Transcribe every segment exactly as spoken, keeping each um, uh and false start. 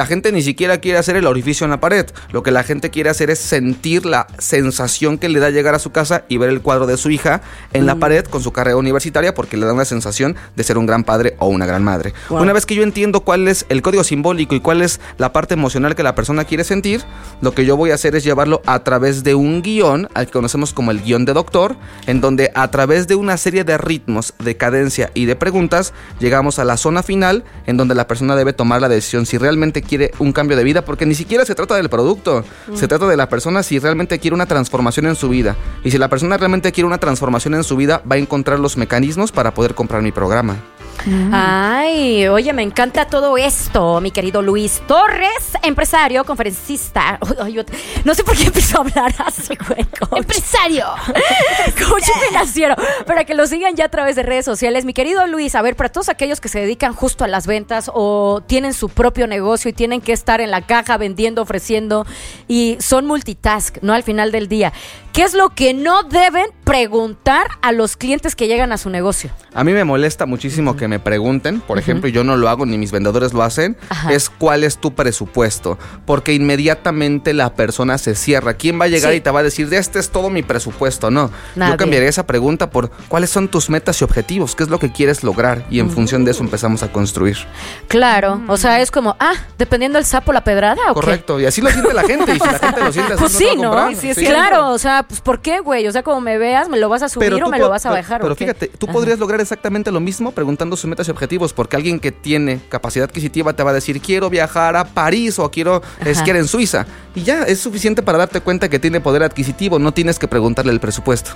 La gente ni siquiera quiere hacer el orificio en la pared. Lo que la gente quiere hacer es sentir la sensación que le da llegar a su casa y ver el cuadro de su hija en mm. la pared con su carrera universitaria, porque le da una sensación de ser un gran padre o una gran madre. Wow. Una vez que yo entiendo cuál es el código simbólico y cuál es la parte emocional que la persona quiere sentir, lo que yo voy a hacer es llevarlo a través de un guión, al que conocemos como el guión de doctor, en donde a través de una serie de ritmos, de cadencia y de preguntas, llegamos a la zona final, en donde la persona debe tomar la decisión si realmente quiere un cambio de vida, porque ni siquiera se trata del producto, mm. se trata de la persona si realmente quiere una transformación en su vida. Y si la persona realmente quiere una transformación en su vida, va a encontrar los mecanismos para poder comprar mi programa. Mm. Ay, oye, me encanta todo esto, mi querido Luis Torres, empresario, conferencista. Ay, yo, no sé por qué empezó a hablar así, güey. Coach. Empresario. Coach financiero. Para que lo sigan ya a través de redes sociales. Mi querido Luis, a ver, para todos aquellos que se dedican justo a las ventas o tienen su propio negocio y tienen que estar en la caja vendiendo, ofreciendo y son multitask, ¿no? Al final del día, ¿qué es lo que no deben preguntar a los clientes que llegan a su negocio? A mí me molesta muchísimo que me pregunten, por uh-huh. ejemplo, y yo no lo hago ni mis vendedores lo hacen, Ajá. es cuál es tu presupuesto, porque inmediatamente la persona se cierra. ¿Quién va a llegar sí. y te va a decir, este es todo mi presupuesto? No, Nadie. Yo cambiaría esa pregunta por cuáles son tus metas y objetivos, qué es lo que quieres lograr, y en uh-huh. función de eso empezamos a construir. Claro, o sea, es como, ah, dependiendo del sapo la pedrada, ¿o Correcto, qué? y así lo siente la gente, y si la gente lo siente así, pues no sí, te va a comprar. ¿no? Sí, sí, claro, o sea, pues ¿por qué, güey? O sea, como me veas, ¿me lo vas a subir o me lo vas a pero, bajar? Pero ¿o qué? fíjate, tú Ajá. podrías lograr exactamente lo mismo preguntando sus metas y objetivos, porque alguien que tiene capacidad adquisitiva te va a decir, quiero viajar a París o quiero esquiar en Suiza. Y ya, es suficiente para darte cuenta que tiene poder adquisitivo, no tienes que preguntarle el presupuesto.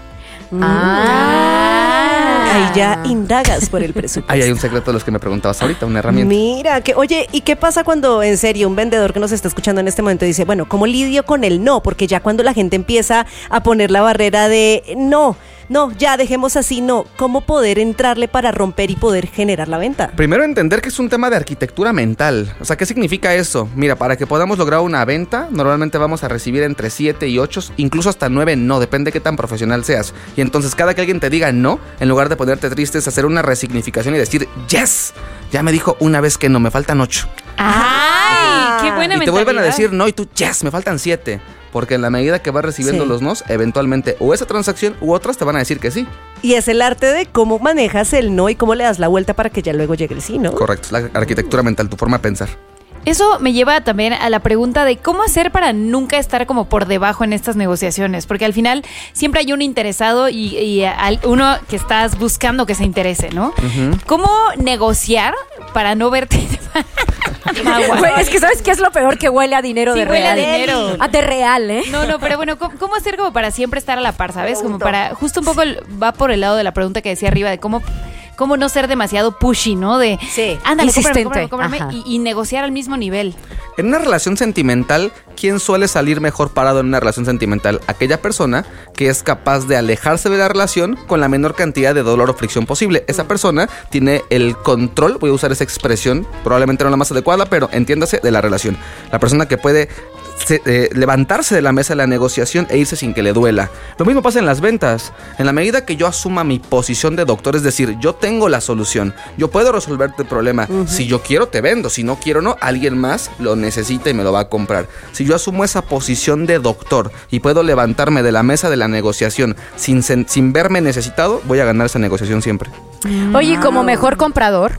Ah, ahí ya indagas por el presupuesto. Ahí hay un secreto de los que me preguntabas ahorita, una herramienta. Mira, que, oye, ¿y qué pasa cuando en serio un vendedor que nos está escuchando en este momento dice, bueno, ¿cómo lidio con el no? Porque ya cuando la gente empieza a poner la barrera de no, no, ya dejemos así, no, ¿cómo poder entrarle para romper y poder generar la venta? Primero entender que es un tema de arquitectura mental. O sea, ¿qué significa eso? Mira, para que podamos lograr una venta, normalmente vamos a recibir entre siete y ocho, incluso hasta nueve no, depende de qué tan profesional seas. Y entonces cada que alguien te diga no, en lugar de ponerte triste, es hacer una resignificación y decir, yes, ya me dijo una vez que no, me faltan ocho. ¡Ay! ¡Qué buena mentalidad! Y te vuelven a decir no y tú, yes, me faltan siete. Porque en la medida que vas recibiendo sí. los nos, eventualmente o esa transacción u otras te van a decir que sí. Y es el arte de cómo manejas el no y cómo le das la vuelta para que ya luego llegue el sí, ¿no? Correcto, la arquitectura mental, tu forma de pensar. Eso me lleva también a la pregunta de cómo hacer para nunca estar como por debajo en estas negociaciones, porque al final siempre hay un interesado y, y uno que estás buscando que se interese, ¿no? Uh-huh. ¿Cómo negociar para no verte? Güey, es que ¿sabes qué es lo peor? Que huele a dinero sí, de huele real. a dinero. A de real, ¿eh? No, no, pero bueno, ¿cómo, cómo hacer como para siempre estar a la par, ¿sabes? Como para, justo un poco el, va por el lado de la pregunta que decía arriba de cómo... cómo no ser demasiado pushy, ¿no? De, sí, ándale, insistente. Cómprame, cómprame, cómprame, y, y negociar al mismo nivel. En una relación sentimental, ¿quién suele salir mejor parado en una relación sentimental? Aquella persona que es capaz de alejarse de la relación con la menor cantidad de dolor o fricción posible. Esa persona tiene el control, voy a usar esa expresión, probablemente no la más adecuada, pero entiéndase, de la relación. La persona que puede... Se, eh, levantarse de la mesa de la negociación e irse sin que le duela. Lo mismo pasa en las ventas. En la medida que yo asuma mi posición de doctor, es decir, yo tengo la solución, yo puedo resolverte el problema. Uh-huh. Si yo quiero, te vendo. Si no quiero, no. Alguien más lo necesita y me lo va a comprar. Si yo asumo esa posición de doctor y puedo levantarme de la mesa de la negociación sin, sin verme necesitado, voy a ganar esa negociación siempre. Oye, como mejor comprador,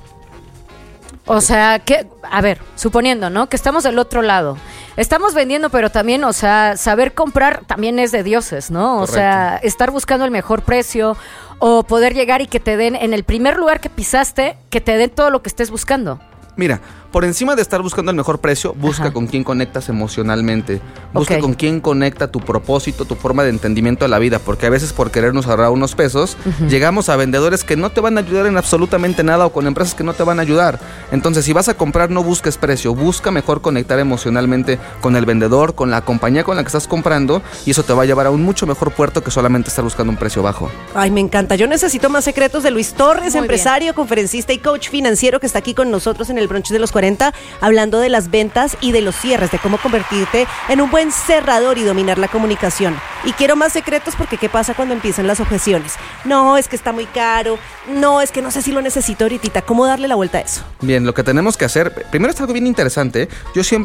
o sea, que, a ver, suponiendo, ¿no? Que estamos del otro lado. Estamos vendiendo, pero también, o sea, saber comprar también es de dioses, ¿no? O Correcto. sea, estar buscando el mejor precio o poder llegar y que te den, en el primer lugar que pisaste, que te den todo lo que estés buscando. Mira, por encima de estar buscando el mejor precio, busca Ajá. con quién conectas emocionalmente. Busca okay. con quién conecta tu propósito, tu forma de entendimiento de la vida. Porque a veces por querernos ahorrar unos pesos, uh-huh. llegamos a vendedores que no te van a ayudar en absolutamente nada o con empresas que no te van a ayudar. Entonces, si vas a comprar, no busques precio. Busca mejor conectar emocionalmente con el vendedor, con la compañía con la que estás comprando. Y eso te va a llevar a un mucho mejor puerto que solamente estar buscando un precio bajo. Ay, me encanta. Yo necesito más secretos de Luis Torres, Muy empresario, bien. conferencista y coach financiero que está aquí con nosotros en el brunch de los cuarenta cuarenta, hablando de las ventas y de los cierres, de cómo convertirte en un buen cerrador y dominar la comunicación. Y quiero más secretos porque ¿qué pasa cuando empiezan las objeciones? No, es que está muy caro, no, es que no sé si lo necesito ahorita. ¿Cómo darle la vuelta a eso? Bien, lo que tenemos que hacer, primero es algo bien interesante. Yo siempre